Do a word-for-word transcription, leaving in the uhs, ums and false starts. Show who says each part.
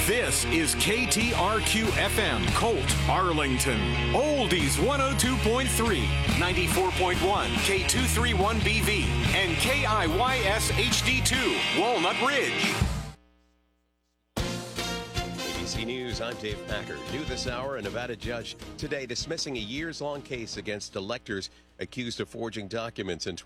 Speaker 1: This is K T R Q F M, Colt, Arlington. Oldies one oh two point three, ninety-four point one, K two thirty-one B V, and K I Y S H D two, Walnut Ridge.
Speaker 2: A B C News, I'm Dave Packer. New this hour, a Nevada judge today dismissing a years-long case against electors accused of forging documents in